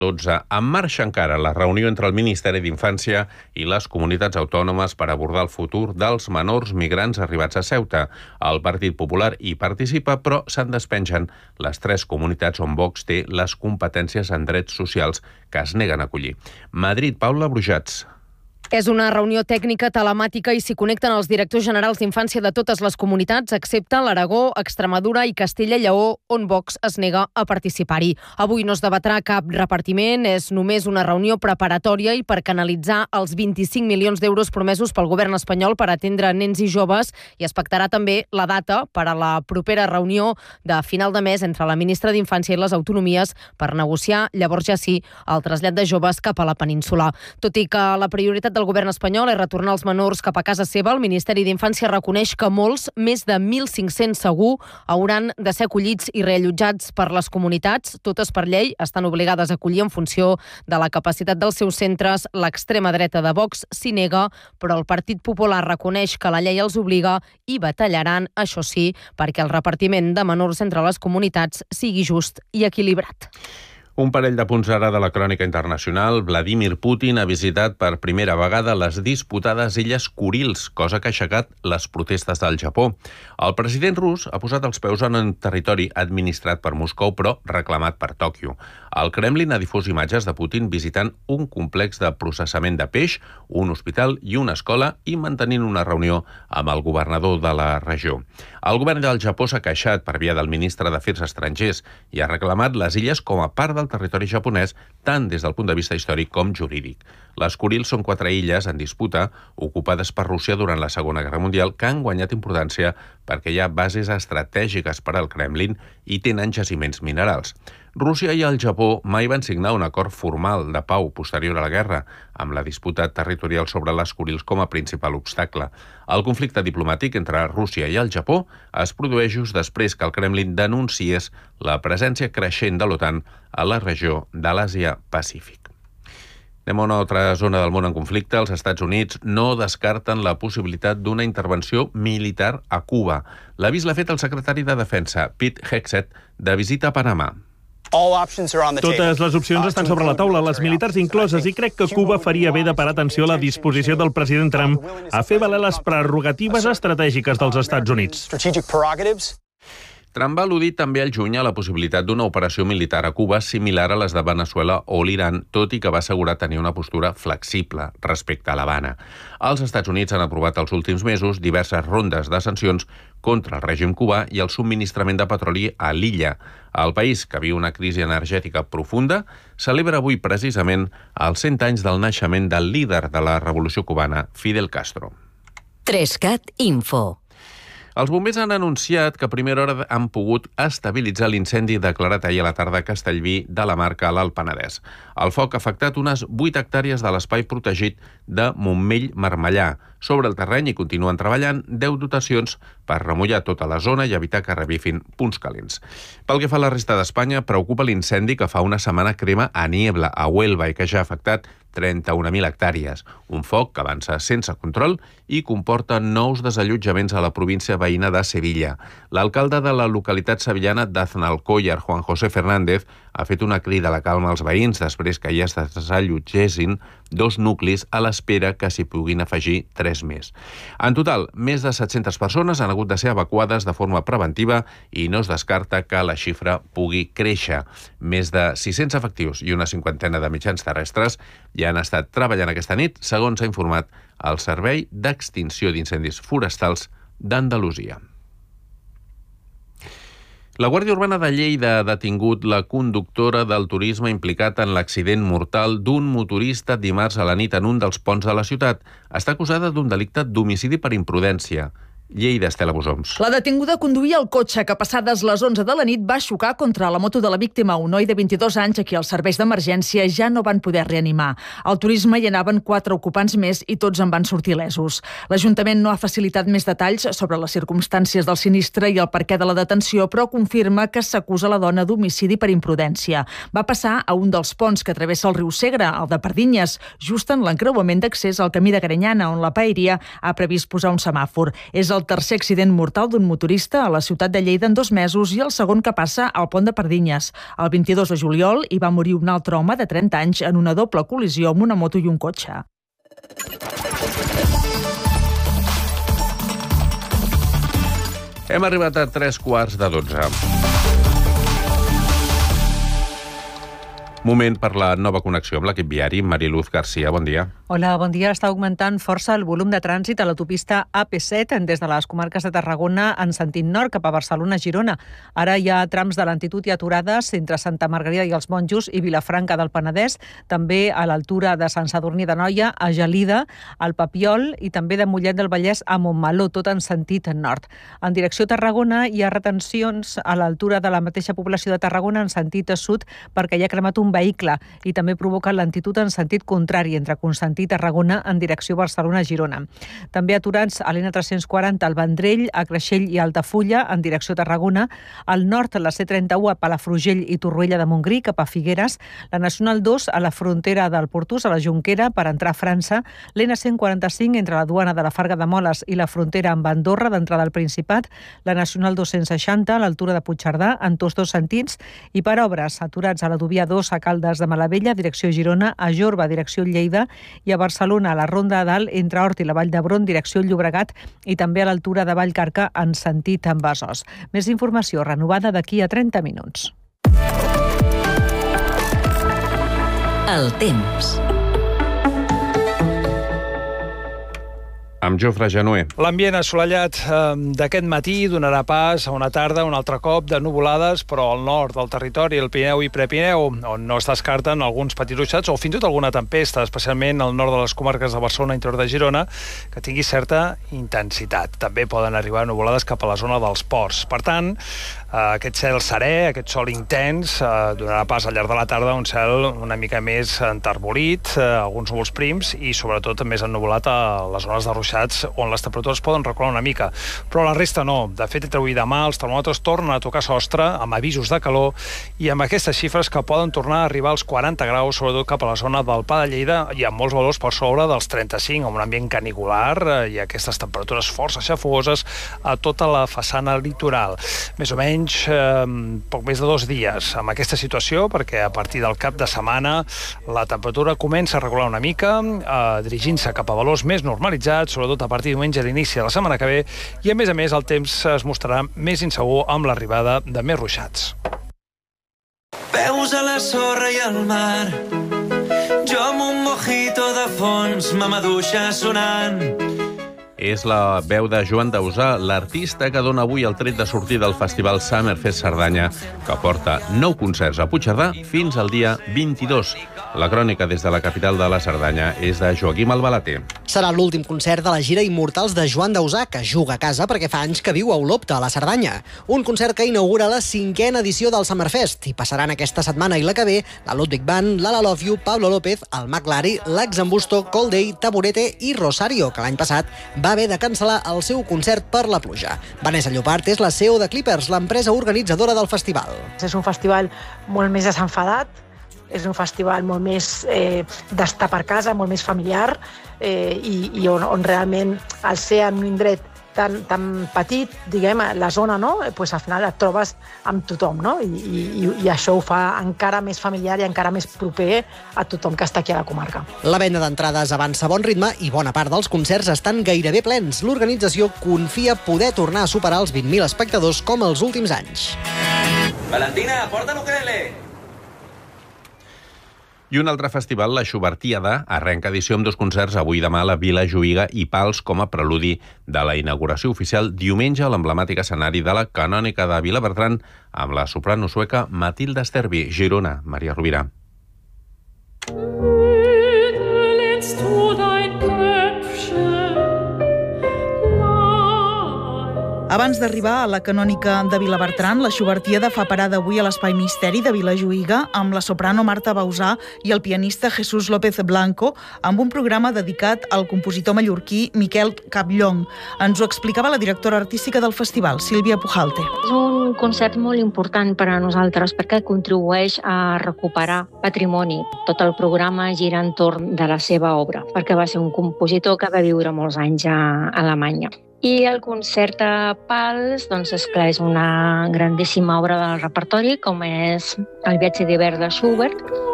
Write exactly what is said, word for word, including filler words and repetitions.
dotze. En marxa encara la reunió entre el Ministeri d'Infància i les comunitats autònomes per abordar el futur dels menors migrants arribats a Ceuta. El Partit Popular hi participa, però se'n despengen les tres comunitats on Vox té les competències en drets socials que es neguen a acollir. Madrid, Paula Brujats. És una reunió tècnica telemàtica i s'hi connecten els directors generals d'infància de totes les comunitats, excepte l'Aragó, Extremadura i Castella i Lleó, on Vox es nega a participar-hi. Avui no es debatrà cap repartiment, és només una reunió preparatòria i per canalitzar els vint-i-cinc milions d'euros promesos pel govern espanyol per atendre nens i joves, i es pactarà també la data per a la propera reunió de final de mes entre la ministra d'Infància i les autonomies per negociar, llavors ja sí, el trasllat de joves cap a la península. Tot i que la prioritat del El govern espanyol és retornar els menors cap a casa seva, el Ministeri d'Infància reconeix que molts, més de mil cinc-cents segur, hauran de ser acollits i reallotjats per les comunitats. Totes per llei estan obligades a acollir en funció de la capacitat dels seus centres. L'extrema dreta de Vox s'hi nega, però el Partit Popular reconeix que la llei els obliga i batallaran, això sí, perquè el repartiment de menors entre les comunitats sigui just i equilibrat. Un parell de punts ara de la crònica internacional. Vladimir Putin ha visitat per primera vegada les disputades illes Kurils, cosa que ha aixecat les protestes del Japó. El president rus ha posat els peus en un territori administrat per Moscou, però reclamat per Tòquio. El Kremlin ha difós imatges de Putin visitant un complex de processament de peix, un hospital i una escola i mantenint una reunió amb el governador de la regió. El govern del Japó s'ha queixat per via del ministre d'Afers Estrangers i ha reclamat les illes com a part del territori japonès, tant des del punt de vista històric com jurídic. Les Kurils són quatre illes en disputa, ocupades per Rússia durant la Segona Guerra Mundial, que han guanyat importància perquè hi ha bases estratègiques per al Kremlin i tenen jaciments minerals. Rússia i el Japó mai van signar un acord formal de pau posterior a la guerra, amb la disputa territorial sobre les Kurils com a principal obstacle. El conflicte diplomàtic entre Rússia i el Japó es produeix just després que el Kremlin denunciés la presència creixent de l'OTAN a la regió de l'Àsia-Pacífic. Anem a una altra zona del món en conflicte. Els Estats Units no descarten la possibilitat d'una intervenció militar a Cuba. L'avís l'ha fet el secretari de Defensa, Pete Hegseth, de visita a Panamà. Totes les opcions estan sobre la taula, les militars incloses, i crec que Cuba faria bé de parar atenció a la disposició del president Trump a fer valer les prerrogatives estratègiques dels Estats Units. Trump va al·ludir també al juny a la possibilitat d'una operació militar a Cuba similar a les de Veneçuela o l'Iran, tot i que va assegurar tenir una postura flexible respecte a l'Havana. Els Estats Units han aprovat els últims mesos diverses rondes de sancions contra el règim cubà i el subministrament de petroli a l'illa. El país, que viu una crisi energètica profunda, celebra avui precisament els cent anys del naixement del líder de la revolució cubana, Fidel Castro. Trescat Info. Els bombers han anunciat que a primera hora han pogut estabilitzar l'incendi declarat ahir a la tarda a Castellví de la Marca, a l'Alt Penedès. El foc ha afectat unes vuit hectàrees de l'espai protegit de Montmell-Marmellà. Sobre el terreny hi continuen treballant deu dotacions per remullar tota la zona i evitar que revifin punts calents. Pel que fa a la resta d'Espanya, preocupa l'incendi que fa una setmana crema a Niebla, a Huelva, i que ja ha afectat trenta-una mil hectàrees. Un foc que avança sense control i comporta nous desallotjaments a la província veïna de Sevilla. L'alcalde de la localitat sevillana d'Aznalcóllar, Juan José Fernández, ha fet una crida a la calma als veïns després que ja es desallotgessin dos nuclis a l'espera que s'hi puguin afegir tres més. En total, més de set-centes persones han hagut de ser evacuades de forma preventiva i no es descarta que la xifra pugui créixer. Més de sis-cents efectius i una cinquantena de mitjans terrestres ja han estat treballant aquesta nit, segons ha informat el Servei d'Extinció d'Incendis Forestals d'Andalusia. La Guàrdia Urbana de Lleida ha detingut la conductora del turisme implicat en l'accident mortal d'un motorista dimarts a la nit en un dels ponts de la ciutat. Està acusada d'un delicte d'homicidi per imprudència. Lleida, Estela Bosoms. La detinguda conduïa el cotxe que, passades les onze de la nit, va xocar contra la moto de la víctima, un noi de vint-i-dos anys a qui els serveis d'emergència ja no van poder reanimar. Al turisme hi anaven quatre ocupants més i tots en van sortir lesos. L'Ajuntament no ha facilitat més detalls sobre les circumstàncies del sinistre i el perquè de la detenció, però confirma que s'acusa la dona d'homicidi per imprudència. Va passar a un dels ponts que travessa el riu Segre, el de Pardinyes, just en l'encreuament d'accés al camí de Granyana, on la paeria ha previst posar un semàfor. És el el tercer accident mortal d'un motorista a la ciutat de Lleida en dos mesos i el segon que passa al pont de Pardinyes. El vint-i-dos de juliol hi va morir un altre home de trenta anys en una doble col·lisió amb una moto i un cotxe. Hem arribat a tres quarts de dotze. Moment per la nova connexió amb l'equip viari. Mariluz Garcia, bon dia. Hola, bon dia. Està augmentant força el volum de trànsit a l'autopista A P set des de les comarques de Tarragona en sentit nord cap a Barcelona-Girona. Ara hi ha trams de lentitud i aturades entre Santa Margarida i els Monjos i Vilafranca del Penedès, també a l'altura de Sant Sadurní d'Anoia, a Gelida, al Papiol i també de Mollet del Vallès a Montmeló, tot en sentit nord. En direcció Tarragona hi ha retencions a l'altura de la mateixa població de Tarragona en sentit sud perquè hi ha cremat un vehicle i també provoca lentitud en sentit contrari entre Constantí i Tarragona en direcció Barcelona-Girona. També aturats a l'N tres-cents quaranta al Vendrell, a Creixell i Altafulla en direcció Tarragona, al nord la C trenta-u a Palafrugell i Torroella de Montgrí cap a Figueres, la Nacional dos a la frontera del Portús a la Jonquera per entrar a França, l'N cent quaranta-cinc entre la duana de la Farga de Moles i la frontera amb Andorra d'entrada al Principat, la Nacional dos-cents seixanta a l'altura de Puigcerdà en tots dos sentits i per obres aturats a la Dubia dos a Caldes de Malavella, direcció Girona, a Jorba, direcció Lleida, i a Barcelona, a la Ronda de Dalt, entre Hort i la Vall d'Hebron, direcció Llobregat, i també a l'altura de Vallcarca, en sentit en Besòs. Més informació renovada d'aquí a trenta minuts. El temps. Amb Jofre Januer. L'ambient assolellat eh, d'aquest matí donarà pas a una tarda, un altre cop de nuvolades, però al nord del territori, el Pirineu i Prepirineu, on no es descarten alguns petits ruixats o fins i tot alguna tempesta, especialment al nord de les comarques de Barcelona i interior de Girona, que tingui certa intensitat. També poden arribar nuvolades cap a la zona dels ports. Per tant, eh, aquest cel serè, aquest sol intens, eh, donarà pas al llarg de la tarda un cel una mica més enterbolit, eh, alguns núvols prims i sobretot més ennuvolat a les zones de ruixats on les temperatures poden recular una mica, però la resta no. De fet, entre avui i demà els termòmetres tornen a tocar sostre amb avisos de calor i amb aquestes xifres que poden tornar a arribar als quaranta graus, sobretot cap a la zona del Pla de Lleida i amb molts valors per sobre dels trenta-cinc, amb un ambient canicular i aquestes temperatures força xafogoses a tota la façana litoral. Més o menys eh, poc més de dos dies amb aquesta situació, perquè a partir del cap de setmana la temperatura comença a regular una mica, eh, dirigint-se cap a valors més normalitzats, sobretot a partir de diumenge a l'inici de la setmana que ve, i a més a més el temps es mostrarà més insegur amb l'arribada de més ruixats. Veus a la sorra i al mar, jo amb un mojito de fons, ma maduixa sonant. És la veu de Joan Dausà, l'artista que dona avui el tret de sortir del Festival Summerfest Cerdanya, que porta nou concerts a Puigcerdà fins al dia vint-i-dos. La crònica des de la capital de la Cerdanya és de Joaquim Albalater. Serà l'últim concert de la gira Immortals de Joan Dausà, que juga a casa perquè fa anys que viu a Olopte, a la Cerdanya. Un concert que inaugura la cinquena edició del Summerfest i passaran aquesta setmana i la que ve la Ludwig Band, Lala Love You, Pablo López, el Maclari, l'Axambusto, Cold Day, Taburete i Rosario, que l'any passat va haver de cancel·lar el seu concert per la pluja. Vanessa Llopart és la C E O de Clippers, l'empresa organitzadora del festival. És un festival molt més desenfadat, és un festival molt més eh, d'estar per casa, molt més familiar, eh, i, i on, on realment, al ser en un indret tan, tan petit, diguem, la zona, no? Pues al final et trobes amb tothom, no? I, i, i això ho fa encara més familiar i encara més proper a tothom que està aquí a la comarca. La venda d'entrades avança a bon ritme i bona part dels concerts estan gairebé plens. L'organització confia poder tornar a superar els vint mil espectadors com els últims anys. Valentina, porta l'ukelele! I un altre festival, la Xubertíada, arrenca edició amb dos concerts avui i demà a la Vila Juïga i Pals com a preludi de la inauguració oficial diumenge a l'emblemàtic escenari de la Canònica de Vilabertran amb la soprano sueca Matilda Sterby, Girona, Maria Rovira. Abans d'arribar a la Canònica de Vilabertran, la Xubertíada fa parada avui a l'Espai Misteri de Vilajuïga amb la soprano Marta Bausà i el pianista Jesús López Blanco amb un programa dedicat al compositor mallorquí Miquel Capllong. Ens ho explicava la directora artística del festival, Sílvia Pujalte. És un concert molt important per a nosaltres perquè contribueix a recuperar patrimoni. Tot el programa gira entorn de la seva obra, perquè va ser un compositor que va viure molts anys a Alemanya. I el concert a Pals, doncs, esclar, és una grandíssima obra del repertori, com és el Viatge d'hivern de Schubert,